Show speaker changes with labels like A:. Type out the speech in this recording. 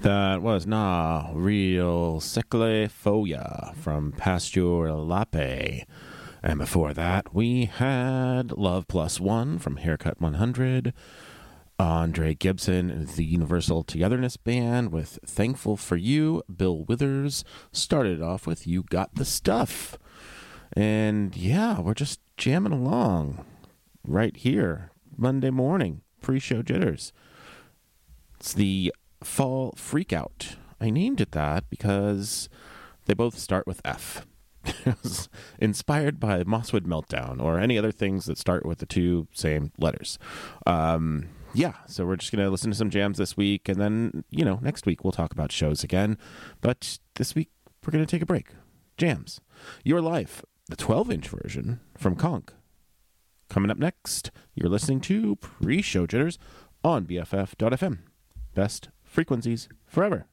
A: That was Na Real Secle Foya from Pasture Lape. And before that, we had Love Plus One from Haircut 100. Andre Gibson and the Universal Togetherness Band with Thankful for You. Bill Withers started off with You Got the Stuff. And yeah, we're just jamming along right here, Monday morning, pre-show jitters. It's the Fall Freakout. I named it that because they both start with F. It was inspired by Mosswood Meltdown or any other things that start with the two same letters. Yeah, so we're just going to listen to some jams this week, and then, next week we'll talk about shows again. But this week we're going to take a break. Jams. Your Life, the 12-inch version from Conk. Coming up next, you're listening to Pre-Show Jitters on BFF.fm. Best frequencies forever.